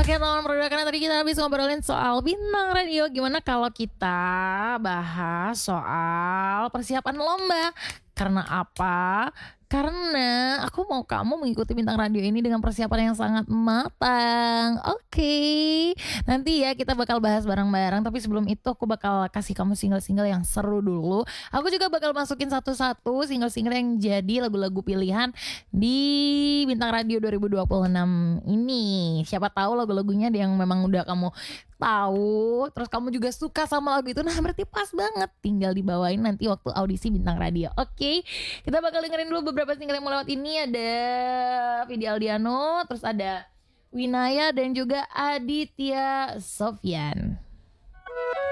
Oke, teman karena tadi kita habis ngobrolin soal bintang radio. Gimana kalau kita bahas soal persiapan lomba? Karena apa? Karena aku mau kamu mengikuti bintang radio ini dengan persiapan yang sangat matang. Oke. Nanti ya kita bakal bahas bareng-bareng. Tapi sebelum itu aku bakal kasih kamu single-single yang seru dulu. Aku juga bakal masukin satu-satu single-single yang jadi lagu-lagu pilihan di Bintang Radio 2026 ini. Siapa tahu lagu-lagunya yang memang udah kamu tahu, terus kamu juga suka sama lagu itu, nah berarti pas banget. Tinggal dibawain nanti waktu audisi Bintang Radio. Oke, kita bakal dengerin dulu beberapa single yang mau lewat ini. Ada Vidi Aldiano, terus ada Winaya dan juga Aditya Sofyan.